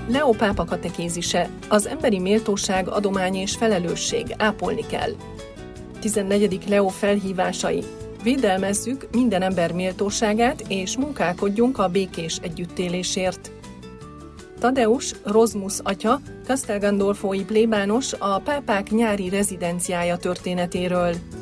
Leó pápa katekézise: az emberi méltóság adomány és felelősség, ápolni kell. 14. Leó felhívásai: védelmezzük minden ember méltóságát, és munkálkodjunk a békés együttélésért. Tadeusz Rozmus atya, Castel Gandolfói plébános a pápák nyári rezidenciája történetéről.